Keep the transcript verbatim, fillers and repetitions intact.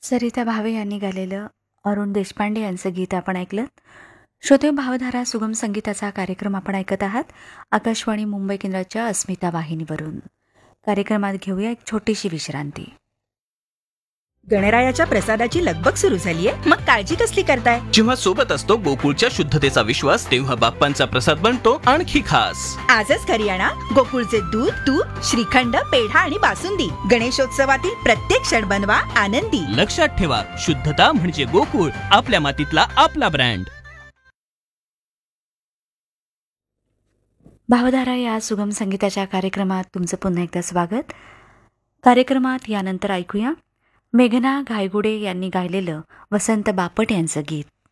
सरिता भावे यांनी गायलेलं अरुण देशपांडे यांचं गीत आपण ऐकलं. श्रोते, भावधारा सुगम संगीताचा कार्यक्रम आपण ऐकत आहात आकाशवाणी मुंबई केंद्राच्या अस्मिता वाहिनीवरून. कार्यक्रमात घेऊया एक छोटीशी विश्रांती. गणरायाच्या प्रसादाची लगबग सुरू झालीये, मग काळजी कसली करताय? जेव्हा सोबत असतो गोकुळच्या शुद्धतेचा विश्वास, तेव्हा बाप्पांचा प्रसाद बनतो आणखी खास. आजच घरी आणा गोकुळचे दूध, तूप, श्रीखंड, पेढा आणि बासुंदी. गणेशोत्सवातील प्रत्येक क्षण बनवा आनंदी. लक्षात ठेवा, शुद्धता म्हणजे गोकुळ, आपल्या मातीतला आपला ब्रँड. भावधारा या सुगम संगीताच्या कार्यक्रमात तुमचं पुन्हा एकदा स्वागत. कार्यक्रमात यानंतर ऐकूया मेघना घायगुडे यांनी गायलेलं वसंत बापट यांचं गीत.